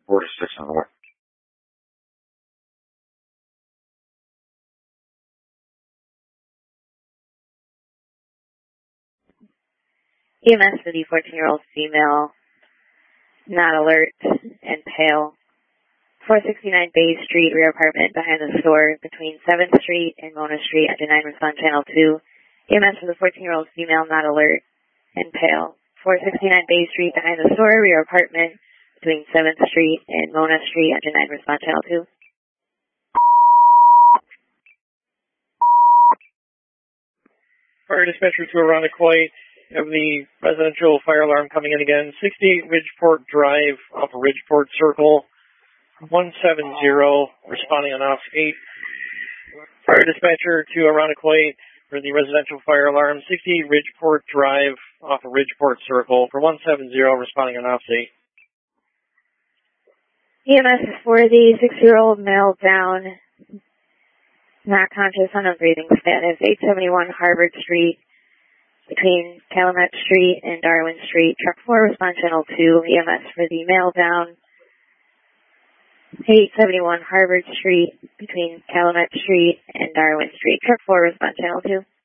4 to 6 on the way. EMS for the 14-year-old female, not alert and pale. 469 Bay Street, rear apartment behind the store between 7th Street and Mona Street, engine 9, respond channel 2. EMS for the 14-year-old female, not alert and pale. 469 Bay Street behind the store, rear apartment between 7th Street and Mona Street, engine 9, respond channel 2. Fire dispatcher to Irondequoit. Have the residential fire alarm coming in again. 60 Ridgeport Drive off of Ridgeport Circle. 170, responding on off 8. Fire dispatcher to Irondequoit for the residential fire alarm. 60 Ridgeport Drive off of Ridgeport Circle for 170, responding on off 8. EMS is for the 6-year-old male down, not conscious, unknown breathing status, 871 Harvard Street between Calumet Street and Darwin Street. Truck 4, respond channel 2. EMS for the male down, 871 Harvard Street between Calumet Street and Darwin Street. Truck 4, respond channel 2.